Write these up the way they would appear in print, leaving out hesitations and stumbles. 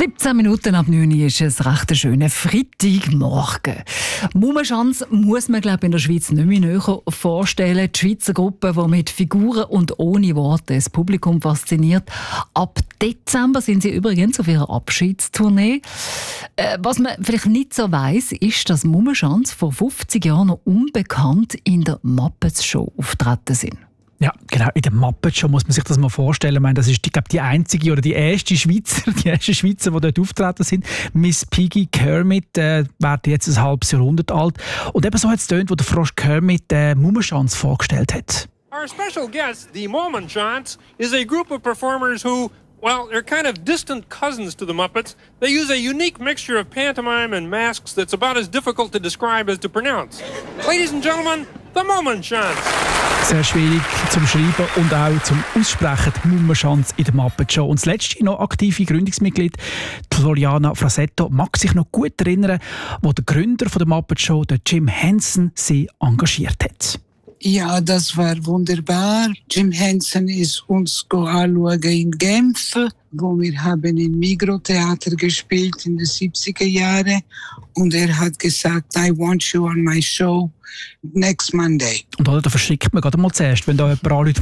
17 Minuten ab 9 Uhr ist es recht schöner Freitagmorgen. Mummenschanz muss man, glaube ich, in der Schweiz nicht mehr näher vorstellen. Die Schweizer Gruppe, die mit Figuren und ohne Worte das Publikum fasziniert. Ab Dezember sind sie übrigens auf ihrer Abschiedstournee. Was man vielleicht nicht so weiss, ist, dass Mummenschanz vor 50 Jahren noch unbekannt in der Muppets Show auftreten sind. Ja, genau. In der Muppet Show muss man sich das mal vorstellen. Ich meine, das ist, glaube die einzige oder die erste Schweizer, die dort auftreten sind. Miss Piggy Kermit werden jetzt ein halbes Jahrhundert alt. Und eben so hat es getönt, wo der Frosch Kermit Mummenschanz vorgestellt hat. Our special guest, the Mummenschanz, is a group of performers who, well, they're kind of distant cousins to the Muppets. They use a unique mixture of pantomime and masks that's about as difficult to describe as to pronounce. Ladies and gentlemen, the Mummenschanz. Sehr schwierig zum Schreiben und auch zum Aussprechen, die Mummenschanz in der Muppet Show. Und das letzte noch aktive Gründungsmitglied, Floriana Frasetto, mag sich noch gut erinnern, wo der Gründer von der Muppet Show, der Jim Henson, sie engagiert hat. Ja, das war wunderbar. Jim Henson ist uns anschauen in Genf, wo wir haben im Migros-Theater gespielt in den 70er Jahren. Und er hat gesagt, I want you on my show next Monday. Und da verschickt man gerade mal zuerst, wenn da jemand anruft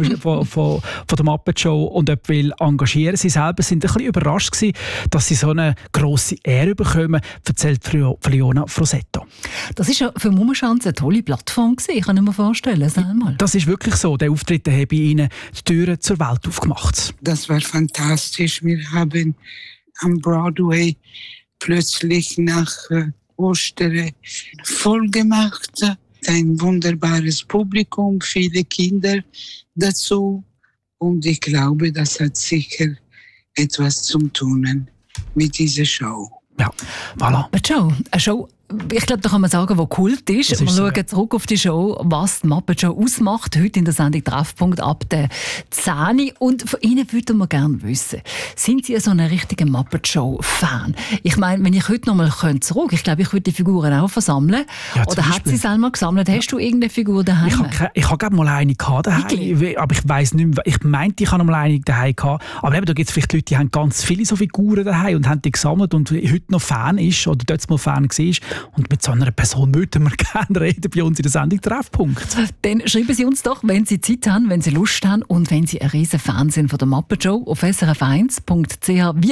von der Muppet Show und jemand will engagieren. Sie selber sind ein bisschen überrascht gewesen, dass sie so eine grosse Ehre bekommen, erzählt Floriana Frasetto. Das war ja für Mummenschanz eine tolle Plattform gewesen. Ich kann mir vorstellen, sag mal. Das ist wirklich so. Der Auftritt hat bei ihnen die Türen zur Welt aufgemacht. Das war fantastisch. Wir haben am Broadway plötzlich nach Ostern voll gemacht. Ein wunderbares Publikum, viele Kinder dazu. Und ich glaube, das hat sicher etwas zu tun mit dieser Show. Ja, voilà. Eine Show, ich glaube, da kann man sagen, die Kult ist. Wir schauen zurück auf die Show, was die Muppet Show ausmacht. Heute in der Sendung Treffpunkt ab der 10. Und von Ihnen würden wir gerne wissen, sind Sie so ein richtiger Muppet Show-Fan? Ich meine, wenn ich heute noch mal zurück, ich glaube, ich würde die Figuren auch versammeln. Ja, oder hat sie selber gesammelt? Hast du irgendeine Figur daheim? Ich habe mal eine daheim, aber ich weiss nicht mehr. Ich meinte, ich habe mal eine daheim gehabt. Aber eben, da gibt es vielleicht Leute, die haben ganz viele so Figuren daheim und haben die gesammelt und heute noch Fan ist oder dort mal Fan war. Und mit so einer Person würden wir gerne reden bei uns in der Sendung Treffpunkt. Dann schreiben Sie uns doch, wenn Sie Zeit haben, wenn Sie Lust haben und wenn Sie ein riesen Fan sind von der Muppet Show auf srf1.ch.